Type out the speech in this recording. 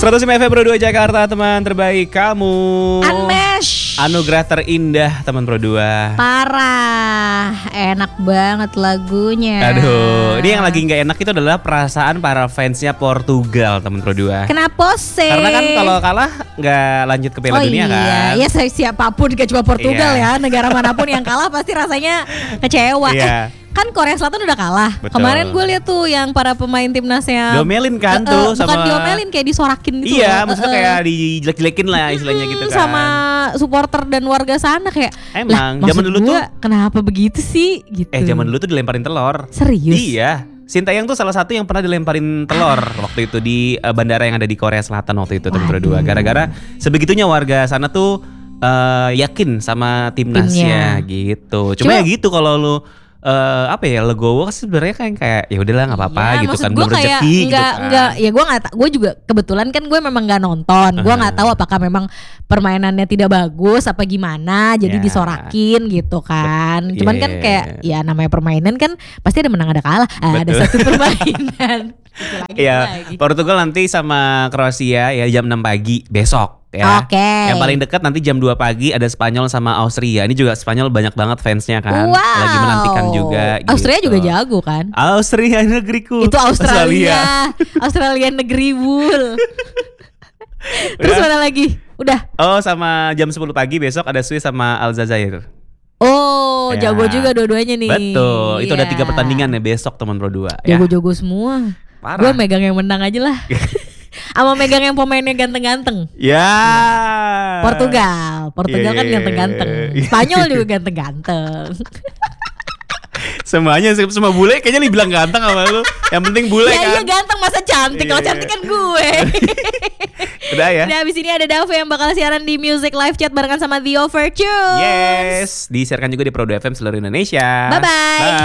105 FM Pro 2 Jakarta, teman terbaik kamu. Unmesh. Anugerah terindah teman Pro 2. Parah, enak banget lagunya. Aduh, ini yang lagi gak enak itu adalah perasaan para fansnya Portugal teman Pro 2. Kenapa sih? Karena kan kalau kalah gak lanjut ke Piala Dunia kan. Iya, siapapun gak cuma Portugal Iya. ya. Negara manapun yang kalah pasti rasanya kecewa. Iya. Kan Korea Selatan udah kalah. Betul. Kemarin gue lihat tuh yang para pemain timnasnya Diomelin kan tuh bukan sama. diomelin, kayak disorakin gitu. Iya, maksudnya kayak dijelek-jelekin lah istilahnya gitu kan. Sama supporter dan warga sana kayak. Emang, lah, zaman maksud dulu tuh. gua, kenapa begitu sih? Gitu. Zaman dulu tuh dilemparin telur. Serius? Iya. Sintayong tuh salah satu yang pernah dilemparin telur waktu itu di bandara yang ada di Korea Selatan waktu itu teman Pro 2. Gara-gara sebegitunya warga sana tuh yakin sama timnasnya gitu. Cuma ya gitu kalau lu legowo sebenarnya kan kayak ya udahlah nggak apa-apa ya, gitu kan, gue belum kayak rezeki gitu kan. Enggak, ya gue juga kebetulan kan gue memang nggak nonton, gue nggak tahu apakah memang permainannya tidak bagus apa gimana, jadi Ya. disorakin gitu kan. Cuman kan Yeah. kayak ya namanya permainan kan pasti ada menang ada kalah, ada Betul. satu permainan. Gitu lagi. Iya, Portugal nanti sama Kroasia ya jam 6 pagi besok ya. Oke. Yang paling dekat nanti jam 2 pagi ada Spanyol sama Austria. Ini juga Spanyol banyak banget fansnya kan. Wow. Lagi menantikan juga. Austria gitu. juga jago kan? Austria negeriku. Itu Australia negeri bul. Terus Udah. mana lagi? Udah. Oh, sama jam 10 pagi besok ada Swiss sama Aljazair. Oh, Ya. jago juga dua-duanya nih. Betul. Itu ada 3 Iya. pertandingan ya besok teman Pro 2 ya. Jago-jago semua. Parah. Gue megang yang menang aja lah. Sama megang yang pemainnya ganteng-ganteng. Ya. Portugal kan Yeah. ganteng-ganteng. Spanyol juga ganteng-ganteng. Semuanya semua bule kayaknya dibilang ganteng sama lu. Yang penting bule Ya kan. iya ganteng, masa cantik? Kalau Iya. cantik kan gue. Udah ya. Udah abis ini ada Dave yang bakal siaran di Music Live Chat barengan sama The Overture. Yes, disiarkan juga di Pro 2 FM seluruh Indonesia. Bye-bye. Bye.